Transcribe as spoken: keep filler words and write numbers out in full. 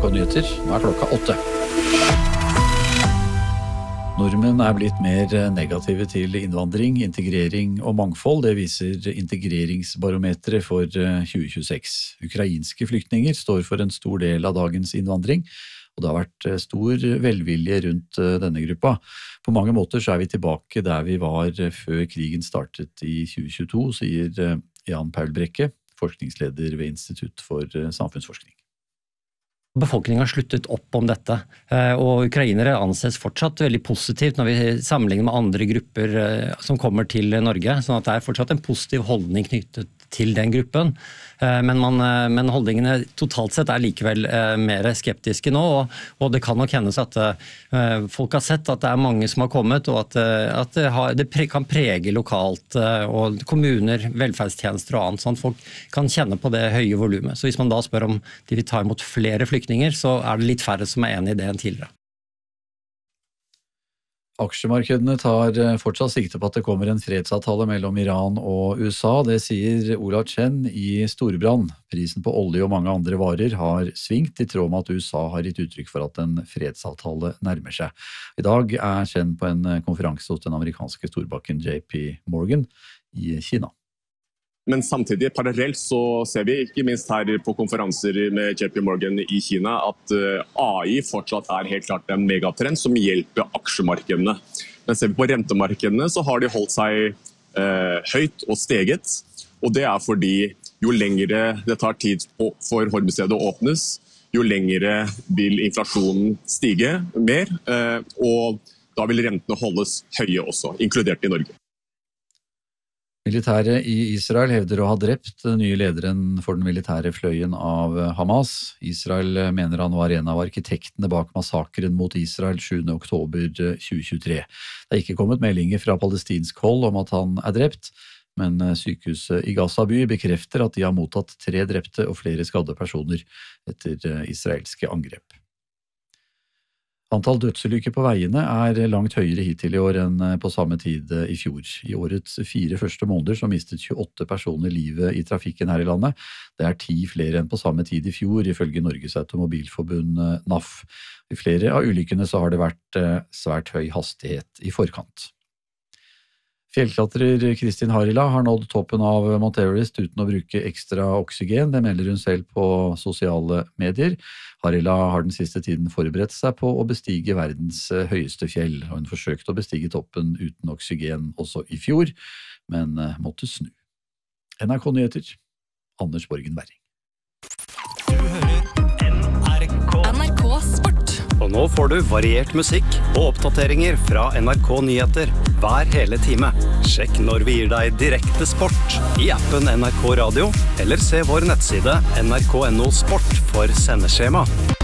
N R K Nyheter. Nå er klokka åtte. Nordmenn er blitt mer negative til innvandring, integrering og mangfold. Det viser integreringsbarometeret for tjue tjueseks. Ukrainske flyktninger står for en stor del av dagens innvandring, og det har vært stor velvilje rundt denne gruppa. På mange måter så er vi tilbake der vi var før krigen startet i tjue tjueto, sier Jan Paul Brekke, forskningsleder ved Institutt for samfunnsforskning. Befolkningen har sluttet opp om dette, og ukrainere anses fortsatt veldig positivt når vi sammenligner med andre grupper som kommer til Norge, sånn at det er fortsatt en positiv holdning knyttet til den gruppen. Men, man, men holdningene totalt sett er likevel mer skeptiske nå, og, og det kan nok hennes at folk har sett at det er mange som har kommet, og at, at det, har, det pre, kan prege lokalt, og kommuner, velferdstjenester og annet, sånn at folk kan kjenne på det høye volumet. Så hvis man da spør om de vil ta imot flere flyktninger, så er det litt færre som er enig i det enn tidligere. Aksjemarkedene tar fortsatt sikte på at det kommer en fredsavtale mellom Iran og U S A. Det sier Ola Chen i Storebrand. Prisen på olje og mange andre varer har svingt i tråd med at U S A har gitt uttrykk for at en fredsavtale nærmer seg. I dag er Chen på en konferanse hos den amerikanske storbanken J P Morgan i Kina. Men samtidig, parallelt, så ser vi ikke minst her på konferanser med J P Morgan i Kina at A I fortsatt er helt klart en megatrend som hjelper aksjemarkedene. Men ser vi på rentemarkedene, så har de holdt seg eh, høyt og steget. Og det er fordi jo lengre det tar tid for Hormuzstredet å åpnes, jo lengre vil inflasjonen stige mer, eh, og da vil rentene holdes høye også, inkludert i Norge. Militæret i Israel hevder å ha drept den nye lederen for den militære fløyen av Hamas. Israel mener han var en av arkitektene bak massakren mot Israel sjuende oktober tjue tjuetre. Det er ikke kommet meldinger fra palestinsk hold om at han er drept, men sykehuset i Gaza by bekrefter at de har mottatt tre drepte og flere skadde personer etter israelske angrep. Antall dødsulykker på veiene er langt høyere hittil i år enn på samme tid i fjor. I årets fire første måneder så mistet tjueåtte personer livet i trafikken her i landet. Det er ti flere enn på samme tid i fjor, ifølge Norges Automobilforbund N A F. I flere av ulykkene så har det vært svært høy hastighet i forkant. Fjellklatrer Kristin Harila har nådd toppen av Mount Everest uten å bruke ekstra oksygen. Det melder hun selv på sosiale medier. Harila har den siste tiden forberedt seg på å bestige verdens høyeste fjell, og hun forsøkte å bestige toppen uten oksygen også i fjor, men måtte snu. N R K Nyheter, Anders Borgen Werring. Du hører N R K. N R K Sport. Og nå får du variert musikk og oppdateringer fra N R K Nyheter hver hele time. Sjekk når vi gir deg direkte sport i appen N R K Radio, eller se vår nettside N R K punktum no sport for sendeskjema.